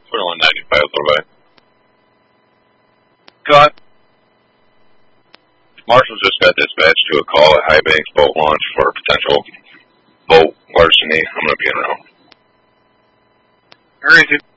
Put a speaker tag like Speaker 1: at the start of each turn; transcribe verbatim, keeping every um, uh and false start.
Speaker 1: twenty-one ninety-five, bye-bye.
Speaker 2: Got.
Speaker 1: Marshals just got dispatched to a call at High Banks boat launch for potential boat larceny. I'm going to be in route.
Speaker 2: Where is it?